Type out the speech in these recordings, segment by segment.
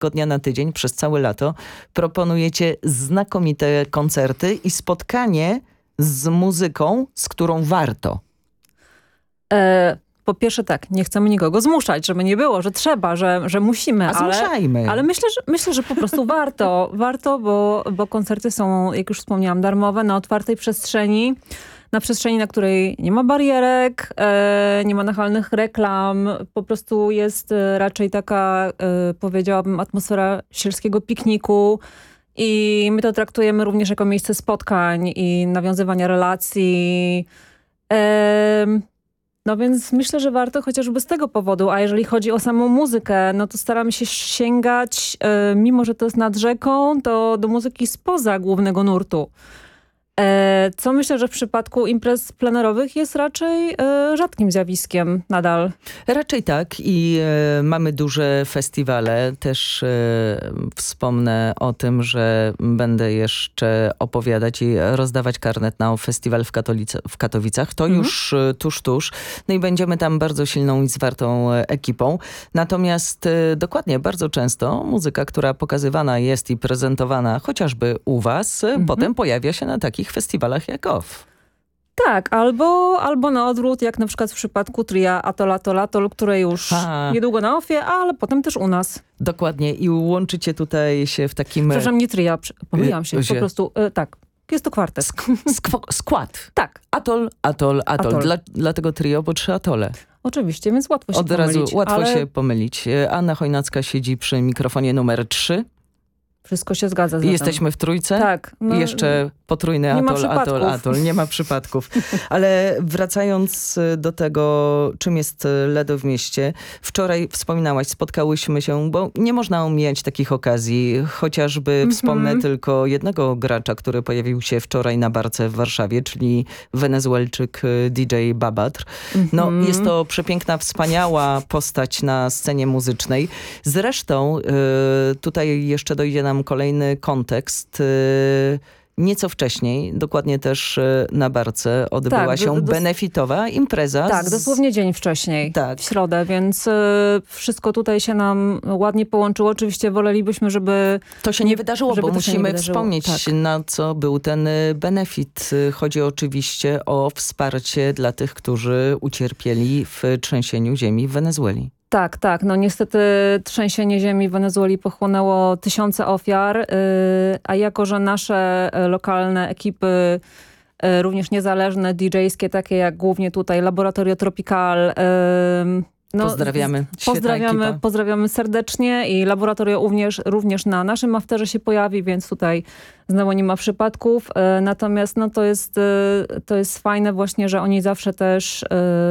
tygodnia na tydzień, przez całe lato proponujecie znakomite koncerty i spotkanie z muzyką, z którą warto. Po pierwsze tak, nie chcemy nikogo zmuszać, żeby nie było, że trzeba, że musimy. A zmuszajmy. Ale myślę, że po prostu warto, bo koncerty są, jak już wspomniałam, darmowe, na otwartej przestrzeni. Na przestrzeni, na której nie ma barierek, nie ma nachalnych reklam. Po prostu jest raczej taka, powiedziałabym, atmosfera sielskiego pikniku. I my to traktujemy również jako miejsce spotkań i nawiązywania relacji. No więc myślę, że warto chociażby z tego powodu. A jeżeli chodzi o samą muzykę, no to staramy się sięgać, mimo że to jest nad rzeką, to do muzyki spoza głównego nurtu. Co myślę, że w przypadku imprez plenerowych jest raczej rzadkim zjawiskiem nadal. Raczej tak i mamy duże festiwale. Też wspomnę o tym, że będę jeszcze opowiadać i rozdawać karnet na festiwal w Katowicach. To już tuż. No i będziemy tam bardzo silną i zwartą ekipą. Natomiast dokładnie, bardzo często muzyka, która pokazywana jest i prezentowana chociażby u was, potem pojawia się na takich festiwalach jak OFF. Tak, albo na odwrót, jak na przykład w przypadku tria Atol, które już niedługo na OFF-ie, ale potem też u nas. Dokładnie i łączycie tutaj się w takim... Przepraszam, nie tria, pomyliłam się, po prostu, tak. Jest to kwartet. Skład. Tak. Atol. Dlatego trio, bo 3 atole. Oczywiście, więc łatwo się pomylić. Od razu łatwo się pomylić. Anna Chojnacka siedzi przy mikrofonie numer 3. Wszystko się zgadza z tym. Jesteśmy w trójce? Tak. No, jeszcze potrójny atol. Nie ma przypadków. Ale wracając do tego, czym jest Ledo w mieście. Wczoraj wspominałaś, spotkałyśmy się, bo nie można omijać takich okazji. Chociażby wspomnę tylko jednego gracza, który pojawił się wczoraj na barce w Warszawie, czyli Wenezuelczyk DJ Babatr. No, jest to przepiękna, wspaniała postać na scenie muzycznej. Zresztą tutaj jeszcze dojdzie nam kolejny kontekst. Nieco wcześniej, dokładnie też na barce, odbyła się benefitowa impreza. Tak, dosłownie dzień wcześniej, w środę, więc wszystko tutaj się nam ładnie połączyło. Oczywiście wolelibyśmy, żeby... To się nie wydarzyło, bo musimy wspomnieć, na co był ten benefit. Chodzi oczywiście o wsparcie dla tych, którzy ucierpieli w trzęsieniu ziemi w Wenezueli. Tak. No niestety trzęsienie ziemi w Wenezueli pochłonęło tysiące ofiar, a jako że nasze lokalne ekipy, również niezależne, DJ-skie, takie jak głównie tutaj Laboratorio Tropical. No, pozdrawiamy serdecznie i laboratorio również na naszym afterze się pojawi, więc tutaj znowu nie ma przypadków. Natomiast no, to jest fajne właśnie, że oni zawsze też...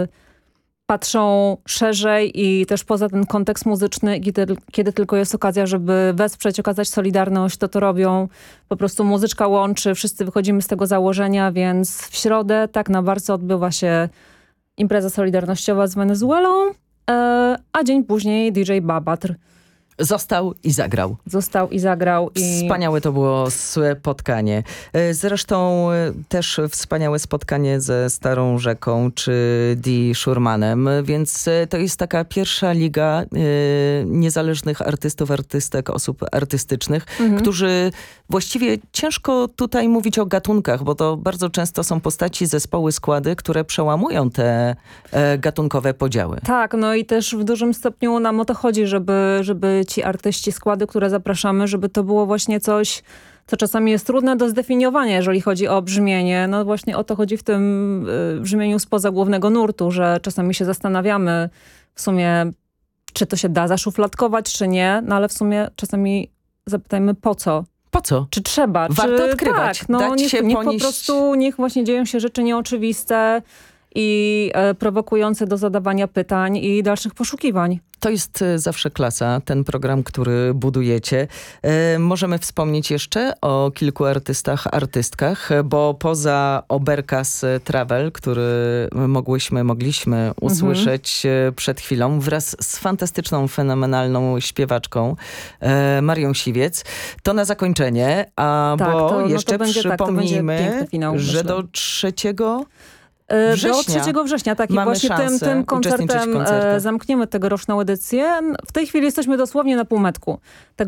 patrzą szerzej i też poza ten kontekst muzyczny, kiedy tylko jest okazja, żeby wesprzeć, okazać solidarność, to robią. Po prostu muzyczka łączy, wszyscy wychodzimy z tego założenia, więc w środę na barce odbywa się impreza solidarnościowa z Wenezuelą, a dzień później DJ Babatr. Został i zagrał. Wspaniałe to było spotkanie. Zresztą też wspaniałe spotkanie ze Starą Rzeką czy Dee Schurmanem, więc to jest taka pierwsza liga niezależnych artystów, artystek, osób artystycznych, którzy właściwie ciężko tutaj mówić o gatunkach, bo to bardzo często są postaci, zespoły, składy, które przełamują te gatunkowe podziały. Tak, no i też w dużym stopniu nam o to chodzi, żeby ci artyści, składy, które zapraszamy, żeby to było właśnie coś, co czasami jest trudne do zdefiniowania, jeżeli chodzi o brzmienie. No właśnie o to chodzi w tym brzmieniu spoza głównego nurtu, że czasami się zastanawiamy w sumie, czy to się da zaszufladkować, czy nie, no ale w sumie czasami zapytajmy po co. Po co? Czy trzeba? Warto odkrywać. Tak, no niech po prostu, niech właśnie dzieją się rzeczy nieoczywiste i prowokujące do zadawania pytań i dalszych poszukiwań. To jest zawsze klasa, ten program, który budujecie. Możemy wspomnieć jeszcze o kilku artystkach, bo poza Oberkas Travel, który mogliśmy usłyszeć przed chwilą wraz z fantastyczną, fenomenalną śpiewaczką Marią Siwiec. To na zakończenie, bo jeszcze przypomnijmy, że do 3 września. Do 3 września, tak. I właśnie tym koncertem zamkniemy tegoroczną edycję. W tej chwili jesteśmy dosłownie na półmetku.